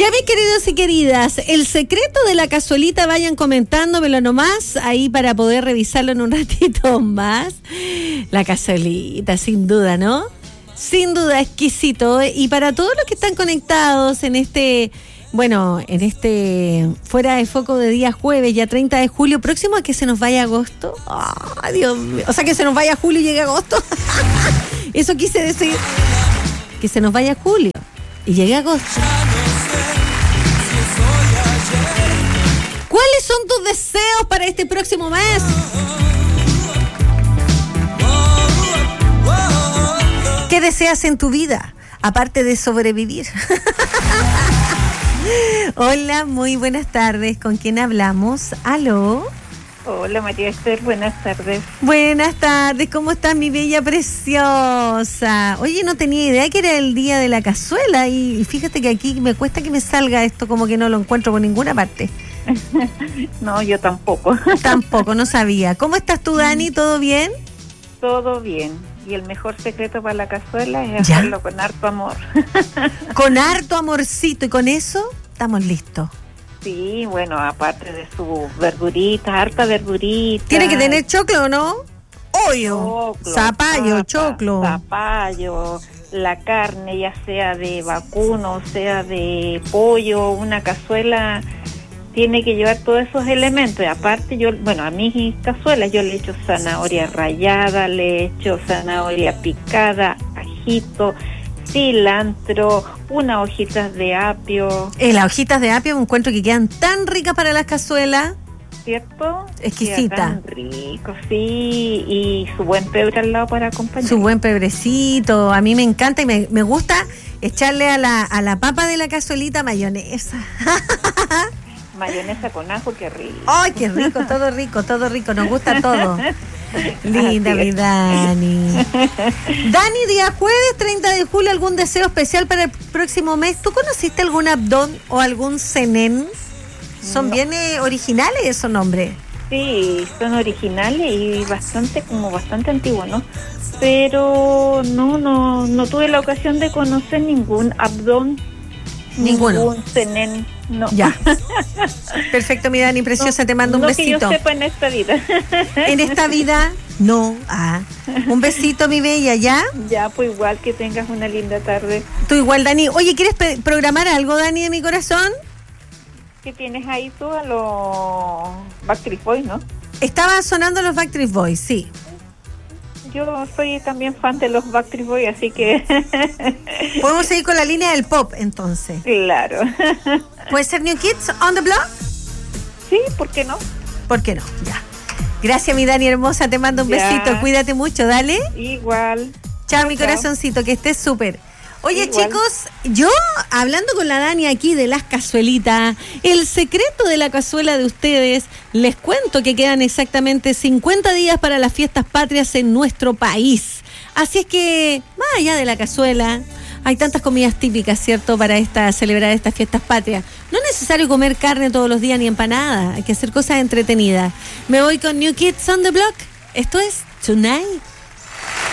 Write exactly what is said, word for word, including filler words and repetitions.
Ya, mis queridos y queridas, el secreto de la cazuelita, vayan comentándomelo nomás ahí para poder revisarlo en un ratito más. La cazuelita, sin duda, ¿no? Sin duda, exquisito. Y para todos los que están conectados en este, bueno, en este Fuera de Foco de día jueves, ya treinta de julio, próximo a que se nos vaya agosto. ¡Ay, Dios mío! O sea, que se nos vaya julio y llegue agosto. Eso quise decir. Que se nos vaya julio y llegue agosto. ¿Cuáles son tus deseos para este próximo mes? ¿Qué deseas en tu vida? Aparte de sobrevivir. Hola, muy buenas tardes. ¿Con quién hablamos? ¿Aló? Hola, María Esther, buenas tardes. Buenas tardes, ¿cómo estás, mi bella preciosa? Oye, no tenía idea que era el día de la cazuela y fíjate que aquí me cuesta que me salga esto, como que no lo encuentro por ninguna parte. No, yo tampoco. Tampoco, no sabía. ¿Cómo estás tú, Dani? ¿Todo bien? Todo bien. Y el mejor secreto para la cazuela es ¿Ya? hacerlo con harto amor. Con harto amorcito, y con eso estamos listos. Sí, bueno, aparte de sus verduritas, harta verdurita. ¿Tiene que tener choclo, no? Obvio. Choclo, Zapallo, papa, choclo. Zapallo, la carne, ya sea de vacuno, sea de pollo, una cazuela tiene que llevar todos esos elementos. Y aparte, yo, bueno, a mis cazuelas yo le echo zanahoria rallada, le echo zanahoria picada, ajito, cilantro, unas hojitas de apio. Eh, las hojitas de apio me encuentro que quedan tan ricas para las cazuelas. ¿Cierto? Exquisita. Queda tan rico, sí. Y su buen pebre al lado para acompañar. Su buen pebrecito. A mí me encanta y me, me gusta echarle a la, a la papa de la cazuelita mayonesa. Mayonesa con ajo, qué rico. ¡Ay, qué rico! Todo rico, todo rico. Nos gusta todo. Linda, mi Dani. Dani, día jueves, treinta de julio, ¿algún deseo especial para el próximo mes? ¿Tú conociste algún abdón o algún cenén? Son no. bien eh, originales esos nombres. Sí, son originales y bastante, como bastante antiguos, ¿no? Pero no, no, no tuve la ocasión de conocer ningún abdón. Ninguno. Ningún cenén, no. Ya. Perfecto, mi Dani, preciosa, no, te mando un no besito. No que yo sepa en esta vida. En esta vida, no. Ah. Un besito, mi bella, ¿ya? Ya, pues igual, que tengas una linda tarde. Tú igual, Dani. Oye, ¿quieres pe- programar algo, Dani, de mi corazón? ¿Qué tienes ahí tú a los Backstreet Boys, no? Estaban sonando los Backstreet Boys, sí. Yo soy también fan de los Backstreet Boys, así que... Podemos seguir con la línea del pop, entonces. Claro. ¿Puede ser New Kids on the Block? Sí, ¿por qué no? ¿Por qué no? Ya. Gracias, mi Dani hermosa, te mando un ya. besito. Cuídate mucho, dale. Igual. Chao, mi chao. Corazoncito, que estés súper. Oye, igual. Chicos, yo hablando con la Dani aquí de las cazuelitas, el secreto de la cazuela de ustedes, les cuento que quedan exactamente cincuenta días para las fiestas patrias en nuestro país. Así es que, más allá de la cazuela, hay tantas comidas típicas, ¿cierto?, para esta, celebrar estas fiestas patrias. No es necesario comer carne todos los días ni empanada, hay que hacer cosas entretenidas. Me voy con New Kids on the Block. Esto es Tonight.